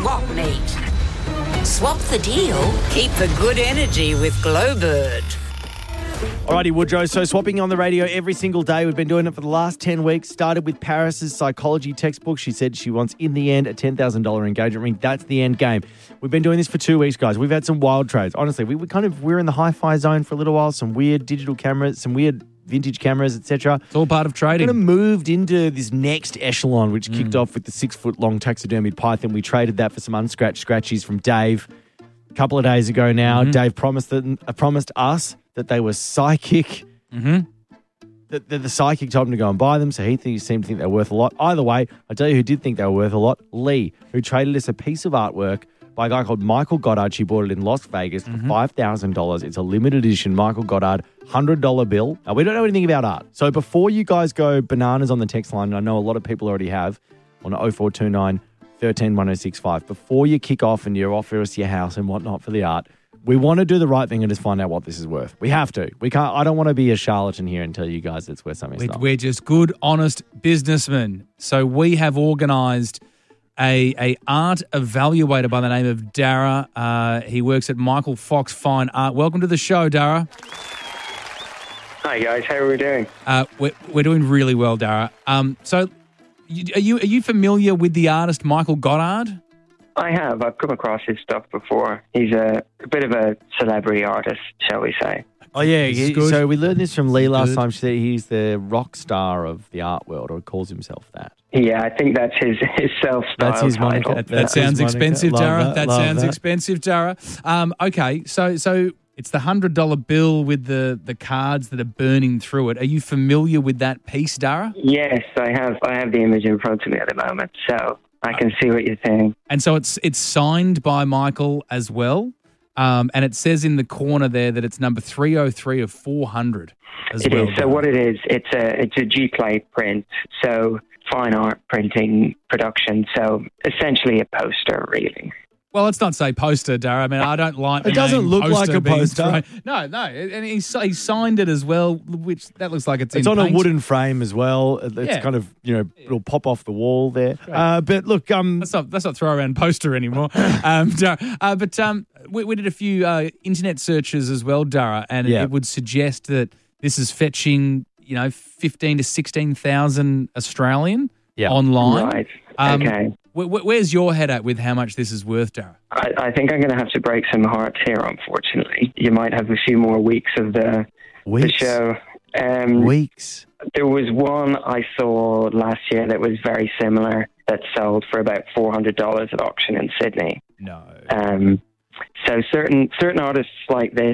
swap meet. Swap the deal, keep the good energy with Glowbird. Alrighty, Woodrow. So swapping on the radio every single day. We've been doing it for the last 10 weeks. Started with Paris's psychology textbook. She said she wants, in the end, a $10,000 engagement ring. That's the end game. We've been doing this for 2 weeks, guys. We've had some wild trades. Honestly, we're in the hi-fi zone for a little while. Some weird digital cameras, some weird vintage cameras, etc. It's all part of trading. We kind of moved into this next echelon, which kicked off with the 6-foot-long taxidermied python. We traded that for some unscratched scratchies from Dave a couple of days ago now. Dave promised us that they were psychic. The psychic told him to go and buy them, so he seemed to think they were worth a lot. Either way, I tell you who did think they were worth a lot. Lee, who traded us a piece of artwork by a guy called Michael Goddard. She bought it in Las Vegas for $5,000. It's a limited edition Michael Goddard $100 bill. Now, we don't know anything about art. So before you guys go bananas on the text line, and I know a lot of people already have, on 0429 13 1065, before you kick off and you offer us your house and whatnot for the art, we want to do the right thing and just find out what this is worth. We have to. We can't. I don't want to be a charlatan here and tell you guys it's worth something. We're just good, honest businessmen. So we have organised a art evaluator by the name of Dara. He works at Michael Fox Fine Art. Welcome to the show, Dara. Hi guys, how are we doing? We're doing really well, Dara. So are you familiar with the artist Michael Goddard? I have. I've come across his stuff before. He's a bit of a celebrity artist, shall we say. Oh, yeah. So we learned this from Lee last time. She said he's the rock star of the art world, or calls himself that. Yeah, I think that's his self-styled That's his title. moniker. That sounds expensive, Dara. That sounds that. expensive, Dara. Okay, so it's the $100 bill with the cards that are burning through it. Are you familiar with that piece, Dara? Yes, I have. I have the image in front of me at the moment, so I can see what you're saying. And so it's signed by Michael as well. And it says in the corner there that it's number 303 of 400 as well. It is. So what it is, it's a G-plate print, so fine art printing production, so essentially a poster, really. Well, let's not say poster, Dara. I mean, I don't like the It doesn't name look like poster a being poster. thrown. No. And he signed it as well, which that looks like it's in on paint. a wooden frame as well. It's Yeah. kind of, it'll pop off the wall there. But look, Let's not throw around poster anymore. Dara. But we did a few internet searches as well, Dara, and it would suggest that this is fetching, 15 to 16,000 Australian online. Right. Okay. Where's your head at with how much this is worth, Dara? I think I'm going to have to break some hearts here, unfortunately. You might have a few more weeks of the show. Weeks. There was one I saw last year that was very similar that sold for about $400 at auction in Sydney. No. So certain artists like this,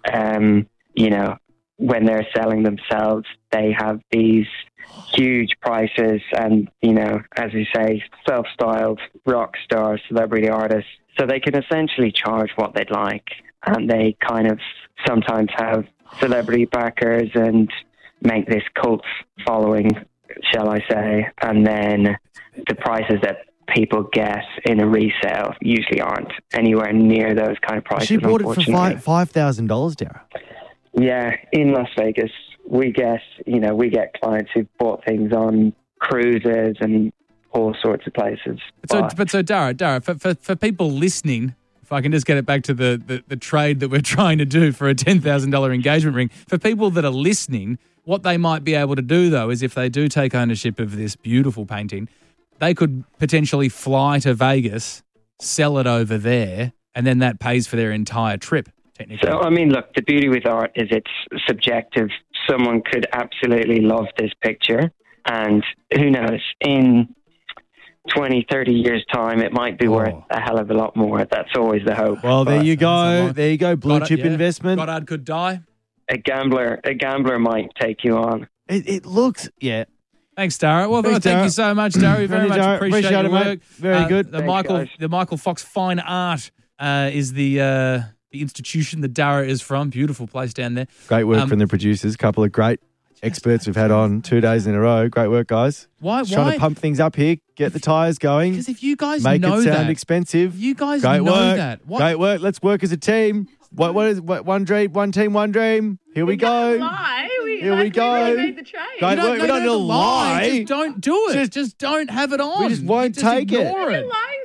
when they're selling themselves, they have these huge prices and, as we say, self-styled rock star celebrity artists. So they can essentially charge what they'd like. And they kind of sometimes have celebrity backers and make this cult following, shall I say. And then the prices that people get in a resale usually aren't anywhere near those kind of prices. She bought it for unfortunately. $5,000, Dara. Yeah, in Las Vegas, we get clients who've bought things on cruises and all sorts of places. So Dara, for people listening, if I can just get it back to the trade that we're trying to do for a $10,000 engagement ring, for people that are listening, what they might be able to do, though, is if they do take ownership of this beautiful painting, they could potentially fly to Vegas, sell it over there, and then that pays for their entire trip. So, I mean, look, the beauty with art is it's subjective. Someone could absolutely love this picture, and who knows, in 20, 30 years' time, it might be worth a hell of a lot more. That's always the hope. Well, there you go. There you go. Blue chip investment. Goddard could die. A gambler might take you on. It looks, Thanks, Dara. Well, Thanks, thank Dara. you so much, Dara. We very much appreciate your it, work. mate. Very good. The Thanks, Michael Fox Fine Art is the institution that Dara is from. Beautiful place down there. Great work from the producers. Couple of great experts we've had on 2 days in a row. Great work, guys. Why? Trying to pump things up here, get the tyres going. Because if you guys make know it sound that, expensive. you guys Great know work. that. What? Great work. Let's work as a team. What is one dream, one team, one dream? Here we go. Here we go. Made the trade. Great work. We don't need to lie. Just don't do it. Just don't have it on. We just won't take it. ignore You're lying to the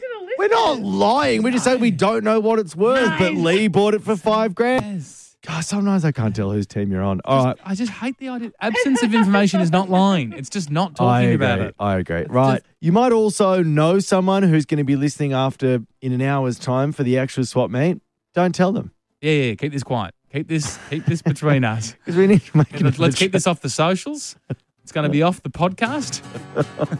We're not lying. We're just saying we don't know what it's worth. But Lee bought it for $5,000. Yes. God, sometimes I can't tell whose team you're on. All right. I just hate the idea. Absence of information is not lying. It's just not talking about it. I agree. Right. You might also know someone who's going to be listening in an hour's time for the actual swap meet. Don't tell them. Yeah. Keep this quiet. Keep this between us. Because we need to make it. Let's keep this off the socials. It's going to be off the podcast.